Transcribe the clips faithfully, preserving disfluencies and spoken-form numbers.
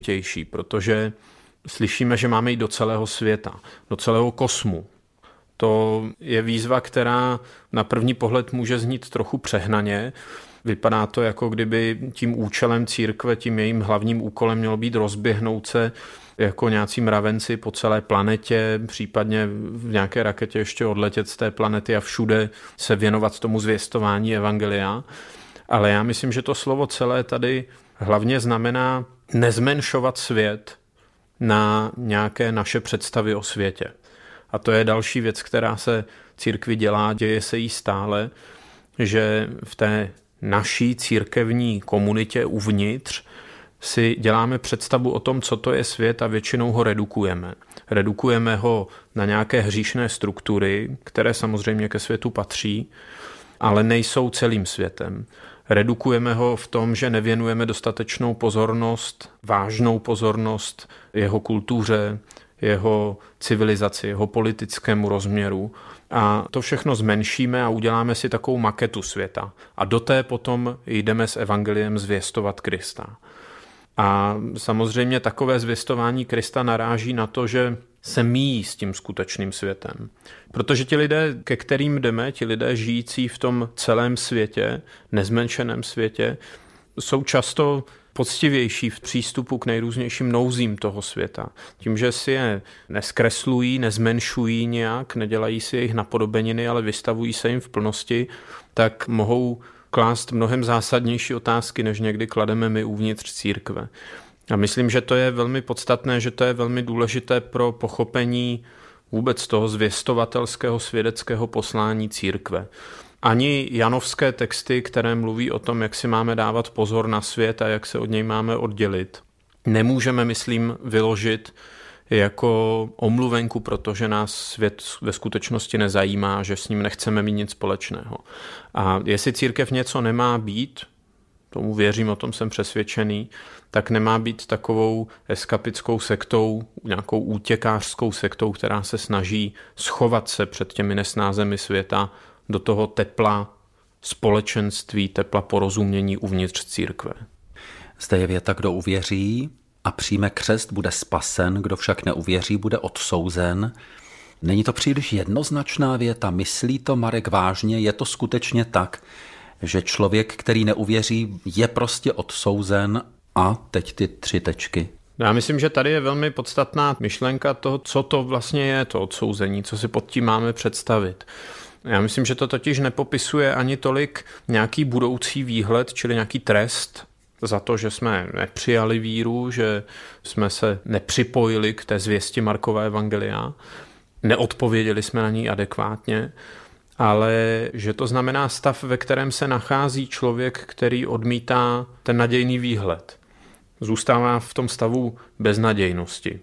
tější, protože slyšíme, že máme jít do celého světa, do celého kosmu. To je výzva, která na první pohled může znít trochu přehnaně. Vypadá to, jako kdyby tím účelem církve, tím jejím hlavním úkolem mělo být rozběhnout se jako nějací mravenci po celé planetě, případně v nějaké raketě ještě odletět z té planety a všude se věnovat tomu zvěstování evangelia. Ale já myslím, že to slovo celé tady hlavně znamená nezmenšovat svět na nějaké naše představy o světě. A to je další věc, která se církvi dělá, děje se jí stále, že v té naší církevní komunitě uvnitř si děláme představu o tom, co to je svět a většinou ho redukujeme. Redukujeme ho na nějaké hříšné struktury, které samozřejmě ke světu patří, ale nejsou celým světem. Redukujeme ho v tom, že nevěnujeme dostatečnou pozornost, vážnou pozornost jeho kultuře, jeho civilizaci, jeho politickému rozměru. A to všechno zmenšíme a uděláme si takovou maketu světa. A do té potom jdeme s evangeliem zvěstovat Krista. A samozřejmě takové zvěstování Krista naráží na to, že se míjí s tím skutečným světem. Protože ti lidé, ke kterým jdeme, ti lidé žijící v tom celém světě, nezmenšeném světě, jsou často poctivější v přístupu k nejrůznějším nouzím toho světa. Tím, že si je neskreslují, nezmenšují nějak, nedělají si jejich napodobeniny, ale vystavují se jim v plnosti, tak mohou klást mnohem zásadnější otázky, než někdy klademe my uvnitř církve. A myslím, že to je velmi podstatné, že to je velmi důležité pro pochopení vůbec toho zvěstovatelského svědeckého poslání církve. Ani janovské texty, které mluví o tom, jak si máme dávat pozor na svět a jak se od něj máme oddělit, nemůžeme, myslím, vyložit jako omluvenku, protože nás svět ve skutečnosti nezajímá, že s ním nechceme mít nic společného. A jestli církev něco nemá být, tomu věřím, o tom jsem přesvědčený, tak nemá být takovou eskapickou sektou, nějakou útěkářskou sektou, která se snaží schovat se před těmi nesnázemi světa do toho tepla společenství, tepla porozumění uvnitř církve. Zde je věta, kdo uvěří a přijme křest, bude spasen, kdo však neuvěří, bude odsouzen. Není to příliš jednoznačná věta? Myslí to Marek vážně? Je to skutečně tak, že člověk, který neuvěří, je prostě odsouzen? A teď ty tři tečky. Já myslím, že tady je velmi podstatná myšlenka toho, co to vlastně je to odsouzení, co si pod tím máme představit. Já myslím, že to totiž nepopisuje ani tolik nějaký budoucí výhled, čili nějaký trest za to, že jsme nepřijali víru, že jsme se nepřipojili k té zvěsti Markova evangelia, neodpověděli jsme na ní adekvátně, ale že to znamená stav, ve kterém se nachází člověk, který odmítá ten nadějný výhled. Zůstává v tom stavu beznadějnosti.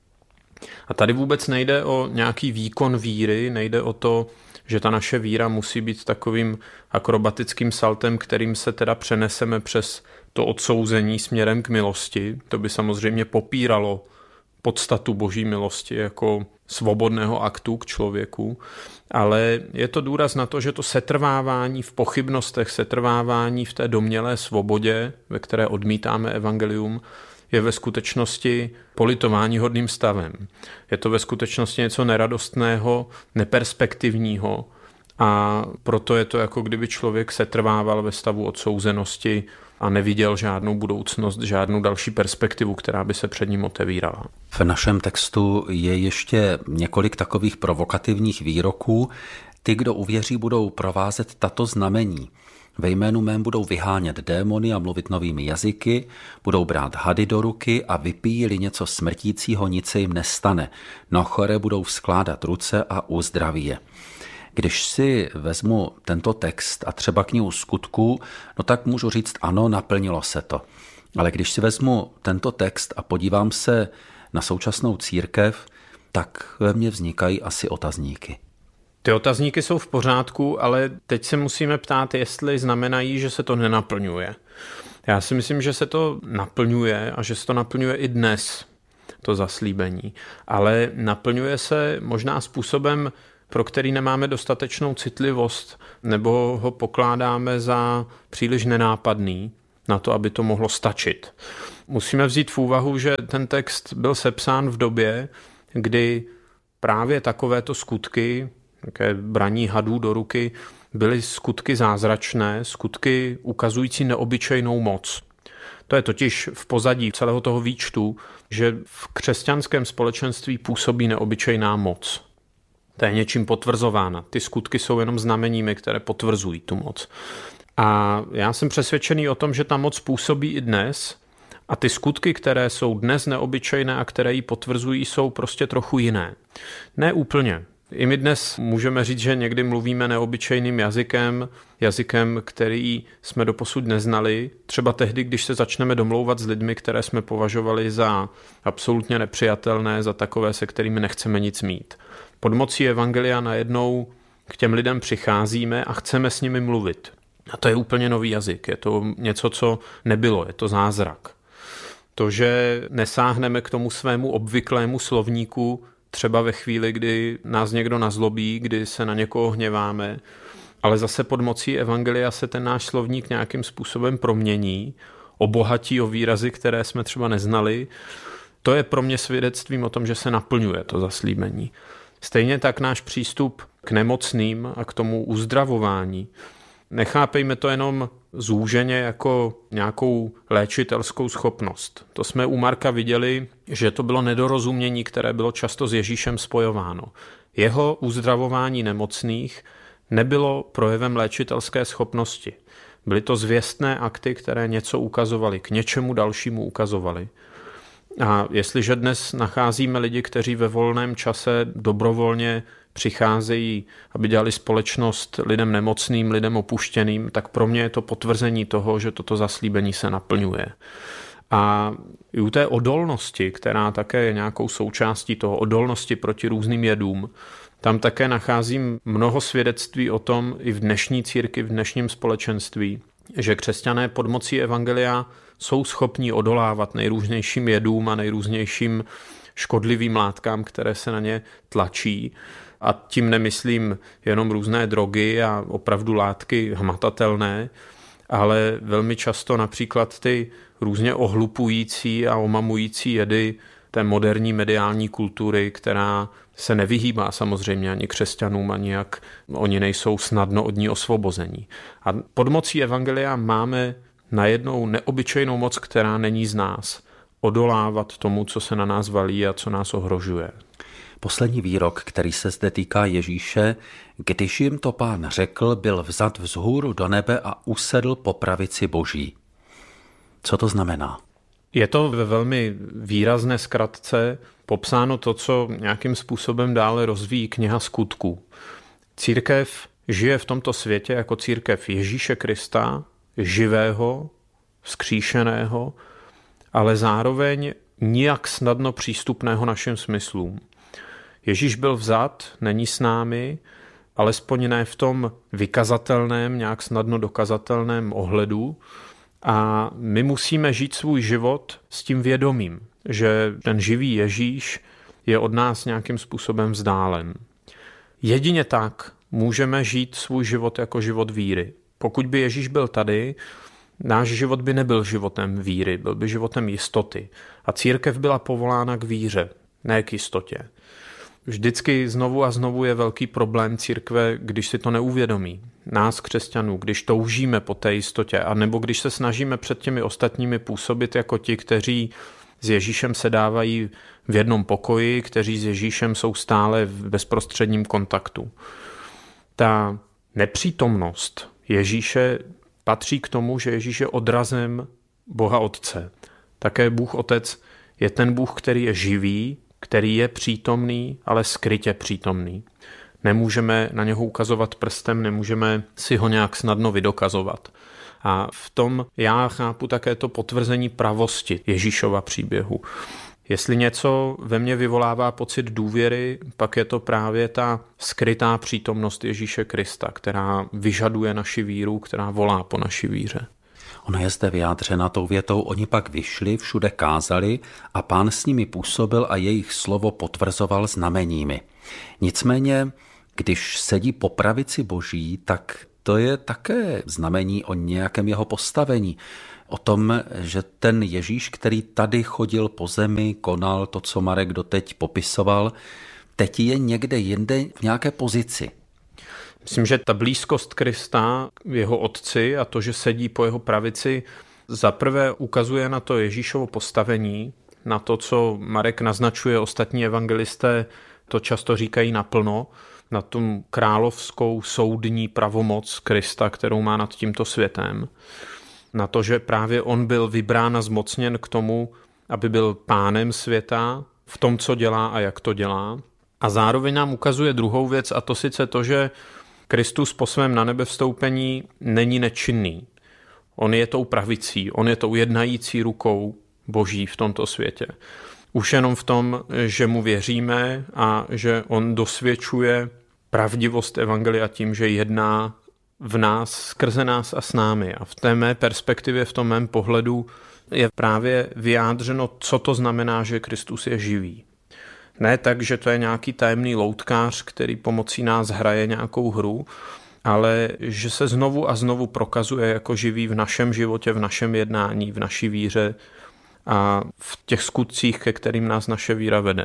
A tady vůbec nejde o nějaký výkon víry, nejde o to, že ta naše víra musí být takovým akrobatickým saltem, kterým se teda přeneseme přes to odsouzení směrem k milosti. To by samozřejmě popíralo podstatu boží milosti jako svobodného aktu k člověku, ale je to důraz na to, že to setrvávání v pochybnostech, setrvávání v té domnělé svobodě, ve které odmítáme evangelium, je ve skutečnosti politováníhodným stavem. Je to ve skutečnosti něco neradostného, neperspektivního a proto je to jako kdyby člověk setrvával ve stavu odsouzenosti a neviděl žádnou budoucnost, žádnou další perspektivu, která by se před ním otevírala. V našem textu je ještě několik takových provokativních výroků. Ty, kdo uvěří, budou provázet tato znamení. Ve jménu mém budou vyhánět démony a mluvit novými jazyky, budou brát hady do ruky a vypíjí-li něco smrtícího, nic se jim nestane. Na chore budou vzkládat ruce a uzdraví je. Když si vezmu tento text a třeba knihu Skutků, no tak můžu říct ano, naplnilo se to. Ale když si vezmu tento text a podívám se na současnou církev, tak ve mně vznikají asi otazníky. Ty otazníky jsou v pořádku, ale teď se musíme ptát, jestli znamenají, že se to nenaplňuje. Já si myslím, že se to naplňuje a že se to naplňuje i dnes, to zaslíbení. Ale naplňuje se možná způsobem, pro který nemáme dostatečnou citlivost, nebo ho pokládáme za příliš nenápadný, na to, aby to mohlo stačit. Musíme vzít v úvahu, že ten text byl sepsán v době, kdy právě takovéto skutky, také braní hadů do ruky, byly skutky zázračné, skutky ukazující neobyčejnou moc. To je totiž v pozadí celého toho výčtu, že v křesťanském společenství působí neobyčejná moc. To je něčím potvrzována. Ty skutky jsou jenom znameními, které potvrzují tu moc. A já jsem přesvědčený o tom, že ta moc působí i dnes a ty skutky, které jsou dnes neobyčejné a které ji potvrzují, jsou prostě trochu jiné. Ne úplně. I my dnes můžeme říct, že někdy mluvíme neobyčejným jazykem, jazykem, který jsme doposud neznali, třeba tehdy, když se začneme domlouvat s lidmi, které jsme považovali za absolutně nepřijatelné, za takové, se kterými nechceme nic mít. Pod mocí evangelia najednou k těm lidem přicházíme a chceme s nimi mluvit. A to je úplně nový jazyk, je to něco, co nebylo, je to zázrak. To, že nesáhneme k tomu svému obvyklému slovníku, třeba ve chvíli, kdy nás někdo nazlobí, kdy se na někoho hněváme, ale zase pod mocí evangelia se ten náš slovník nějakým způsobem promění, obohatí o výrazy, které jsme třeba neznali. To je pro mě svědectvím o tom, že se naplňuje to zaslíbení. Stejně tak náš přístup k nemocným a k tomu uzdravování. Nechápejme to jenom zúženě jako nějakou léčitelskou schopnost. To jsme u Marka viděli, že to bylo nedorozumění, které bylo často s Ježíšem spojováno. Jeho uzdravování nemocných nebylo projevem léčitelské schopnosti. Byly to zvěstné akty, které něco ukazovaly, k něčemu dalšímu ukazovaly. A jestliže dnes nacházíme lidi, kteří ve volném čase dobrovolně přicházejí, aby dělali společnost lidem nemocným, lidem opuštěným, tak pro mě je to potvrzení toho, že toto zaslíbení se naplňuje. A i u té odolnosti, která také je nějakou součástí toho, odolnosti proti různým jedům, tam také nacházím mnoho svědectví o tom i v dnešní církvi, v dnešním společenství, že křesťané pod mocí evangelia jsou schopní odolávat nejrůznějším jedům a nejrůznějším škodlivým látkám, které se na ně tlačí. A tím nemyslím jenom různé drogy a opravdu látky hmatatelné, ale velmi často například ty různě ohlupující a omamující jedy té moderní mediální kultury, která se nevyhýbá samozřejmě ani křesťanům, ani jak oni nejsou snadno od ní osvobození. A pod mocí evangelia máme najednou neobyčejnou moc, která není z nás, odolávat tomu, co se na nás valí a co nás ohrožuje. Poslední výrok, který se zde týká Ježíše, když jim to Pán řekl, byl vzat vzhůru do nebe a usedl po pravici Boží. Co to znamená? Je to ve velmi výrazné zkratce popsáno to, co nějakým způsobem dále rozvíjí kniha Skutků. Církev žije v tomto světě jako církev Ježíše Krista, živého, vzkříšeného, ale zároveň nijak snadno přístupného našim smyslům. Ježíš byl vzat, není s námi, alespoň ne v tom vykazatelném, nějak snadno dokazatelném ohledu, a my musíme žít svůj život s tím vědomím, že ten živý Ježíš je od nás nějakým způsobem vzdálen. Jedině tak můžeme žít svůj život jako život víry. Pokud by Ježíš byl tady, náš život by nebyl životem víry, byl by životem jistoty. A církev byla povolána k víře, ne k jistotě. Vždycky znovu a znovu je velký problém církve, když si to neuvědomí. Nás, křesťanů, když toužíme po té jistotě, anebo když se snažíme před těmi ostatními působit jako ti, kteří s Ježíšem sedávají v jednom pokoji, kteří s Ježíšem jsou stále v bezprostředním kontaktu. Ta nepřítomnost Ježíše patří k tomu, že Ježíš je odrazem Boha Otce. Také Bůh Otec je ten Bůh, který je živý, který je přítomný, ale skrytě přítomný. Nemůžeme na něho ukazovat prstem, nemůžeme si ho nějak snadno vydokazovat. A v tom já chápu také to potvrzení pravosti Ježíšova příběhu. Jestli něco ve mně vyvolává pocit důvěry, pak je to právě ta skrytá přítomnost Ježíše Krista, která vyžaduje naši víru, která volá po naší víře. Ona je zde vyjádřena tou větou, oni pak vyšli, všude kázali a Pán s nimi působil a jejich slovo potvrzoval znameními. Nicméně, když sedí po pravici Boží, tak to je také znamení o nějakém jeho postavení. O tom, že ten Ježíš, který tady chodil po zemi, konal to, co Marek doteď popisoval, teď je někde jinde v nějaké pozici. Myslím, že ta blízkost Krista v jeho otci a to, že sedí po jeho pravici, zaprvé ukazuje na to Ježíšovo postavení, na to, co Marek naznačuje, ostatní evangelisté to často říkají naplno, na tom královskou soudní pravomoc Krista, kterou má nad tímto světem. Na to, že právě on byl vybrán a zmocněn k tomu, aby byl pánem světa v tom, co dělá a jak to dělá. A zároveň nám ukazuje druhou věc, a to sice to, že Kristus po svém na nebe vstoupení není nečinný. On je tou pravicí, on je tou jednající rukou Boží v tomto světě. Už jenom v tom, že mu věříme a že on dosvědčuje pravdivost evangelia tím, že jedná v nás, skrze nás a s námi. A v té mé perspektivě, v tom mém pohledu je právě vyjádřeno, co to znamená, že Kristus je živý. Ne tak, že to je nějaký tajemný loutkář, který pomocí nás hraje nějakou hru, ale že se znovu a znovu prokazuje jako živý v našem životě, v našem jednání, v naší víře a v těch skutcích, ke kterým nás naše víra vede.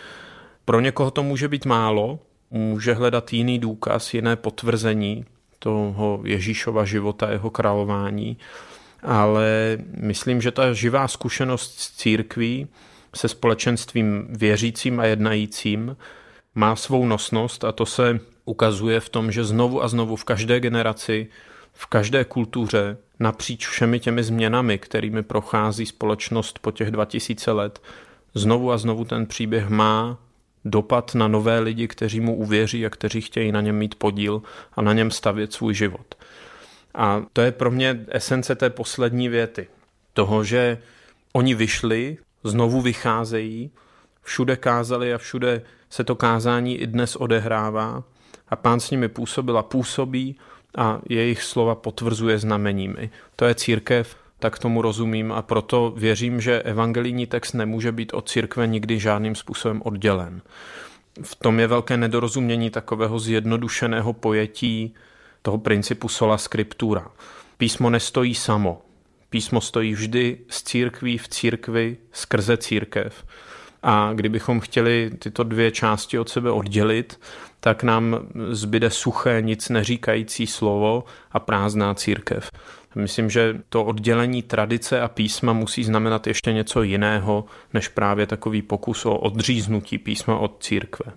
Pro někoho to může být málo, může hledat jiný důkaz, jiné potvrzení toho Ježíšova života, jeho králování, ale myslím, že ta živá zkušenost s církví, se společenstvím věřícím a jednajícím, má svou nosnost a to se ukazuje v tom, že znovu a znovu v každé generaci, v každé kultuře, napříč všemi těmi změnami, kterými prochází společnost po těch dva tisíce let, znovu a znovu ten příběh má dopad na nové lidi, kteří mu uvěří a kteří chtějí na něm mít podíl a na něm stavět svůj život. A to je pro mě esence té poslední věty. Toho, že oni vyšli, znovu vycházejí, všude kázali a všude se to kázání i dnes odehrává a Pán s nimi působil a působí a jejich slova potvrzuje znameními. To je církev, tak tomu rozumím a proto věřím, že evangelijní text nemůže být od církve nikdy žádným způsobem oddělen. V tom je velké nedorozumění takového zjednodušeného pojetí toho principu sola scriptura. Písmo nestojí samo. Písmo stojí vždy z církví v církvi skrze církev. A kdybychom chtěli tyto dvě části od sebe oddělit, tak nám zbyde suché, nic neříkající slovo a prázdná církev. Myslím, že to oddělení tradice a písma musí znamenat ještě něco jiného, než právě takový pokus o odříznutí písma od církve.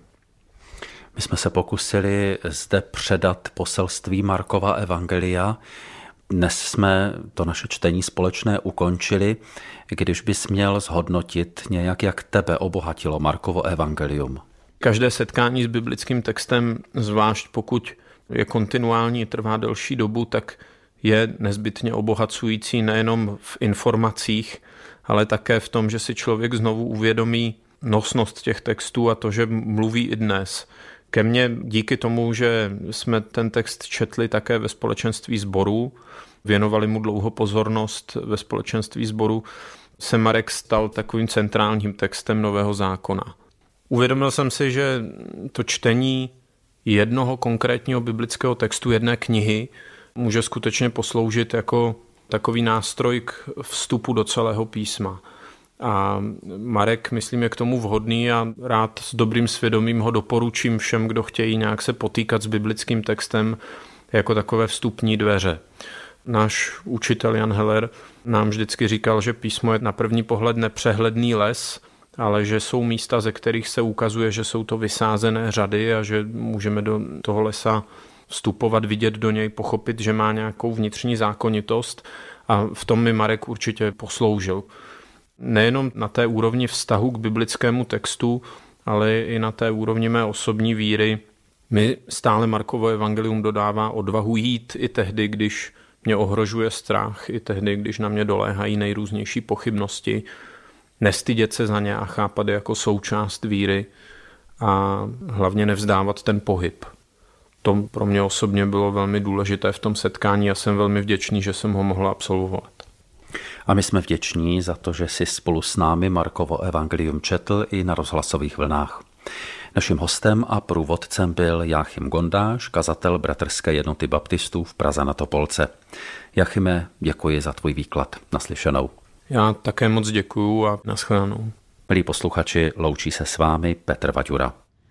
My jsme se pokusili zde předat poselství Markova evangelia. Dnes jsme to naše čtení společné ukončili. Když bys měl zhodnotit nějak, jak tebe obohatilo Markovo evangelium? Každé setkání s biblickým textem, zvlášť pokud je kontinuální, trvá delší dobu, tak je nezbytně obohacující nejenom v informacích, ale také v tom, že si člověk znovu uvědomí nosnost těch textů a to, že mluví i dnes. Ke mně díky tomu, že jsme ten text četli také ve společenství sborů, věnovali mu dlouho pozornost ve společenství sborů, se Marek stal takovým centrálním textem Nového zákona. Uvědomil jsem si, že to čtení jednoho konkrétního biblického textu, jedné knihy, může skutečně posloužit jako takový nástroj k vstupu do celého písma. A Marek, myslím, je k tomu vhodný a rád s dobrým svědomím ho doporučím všem, kdo chtějí nějak se potýkat s biblickým textem jako takové vstupní dveře. Náš učitel Jan Heller nám vždycky říkal, že písmo je na první pohled nepřehledný les, ale že jsou místa, ze kterých se ukazuje, že jsou to vysázené řady a že můžeme do toho lesa vstupovat, vidět do něj, pochopit, že má nějakou vnitřní zákonitost a v tom mi Marek určitě posloužil. Nejenom na té úrovni vztahu k biblickému textu, ale i na té úrovni mé osobní víry. Mi stále Markovo evangelium dodává odvahu jít i tehdy, když mě ohrožuje strach, i tehdy, když na mě doléhají nejrůznější pochybnosti, nestydět se za ně a chápat je jako součást víry a hlavně nevzdávat ten pohyb. To pro mě osobně bylo velmi důležité v tom setkání a jsem velmi vděčný, že jsem ho mohl absolvovat. A my jsme vděční za to, že jsi spolu s námi Markovo evangelium četl i na rozhlasových vlnách. Naším hostem a průvodcem byl Jáchym Gondáš, kazatel Bratrské jednoty baptistů v Praze na Topolce. Jáchyme, děkuji za tvůj výklad. Naslyšenou. Já také moc děkuju a nashledanou. Milí posluchači, loučí se s vámi Petr Vaďura.